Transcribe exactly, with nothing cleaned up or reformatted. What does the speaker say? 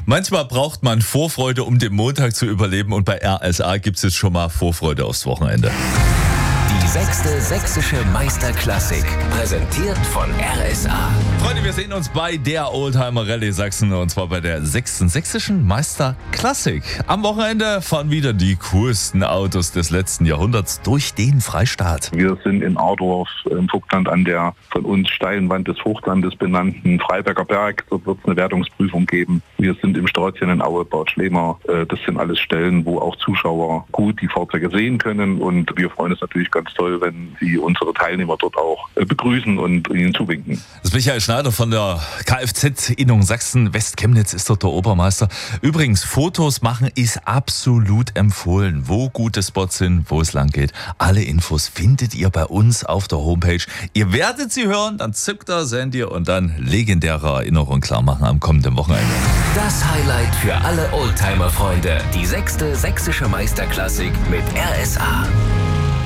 Manchmal braucht man Vorfreude, um den Montag zu überleben, und bei R S A gibt es jetzt schon mal Vorfreude aufs Wochenende. Die sechste sächsische Meisterklassik, präsentiert von R S A. Freunde, wir sehen uns bei der Oldtimer Rallye Sachsen, und zwar bei der sechsten sächsischen Meisterklassik. Am Wochenende fahren wieder die coolsten Autos des letzten Jahrhunderts durch den Freistaat. Wir sind in Ardorf im Vogtland an der von uns steilen Wand des Hochlandes benannten Freiberger Berg. Dort wird es eine Wertungsprüfung geben. Wir sind im Sträutzchen in Aue, Bad Schlema. Das sind alles Stellen, wo auch Zuschauer gut die Fahrzeuge sehen können, und wir freuen uns natürlich ganz toll, wenn Sie unsere Teilnehmer dort auch begrüßen und ihnen zuwinken. Das ist Michael Schneider von der Kfz-Innung Sachsen. Westchemnitz ist dort der Obermeister. Übrigens, Fotos machen ist absolut empfohlen. Wo gute Spots sind, wo es lang geht. Alle Infos findet ihr bei uns auf der Homepage. Ihr werdet sie hören, dann zückt er Sandy und dann legendäre Erinnerungen klar machen am kommenden Wochenende. Das Highlight für alle Oldtimer-Freunde. Die sechste sächsische Meisterklassik mit R S A.